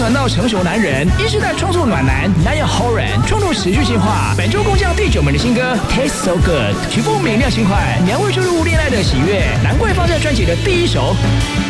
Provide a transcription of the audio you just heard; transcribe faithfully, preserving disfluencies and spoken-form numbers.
暖到成熟男人，一世代创作暖男 Niall Horan 创作持续进化。本周共降第九名的新歌 Taste So Good， 曲风明亮轻快，描绘出入恋爱的喜悦，难怪放在专辑的第一首。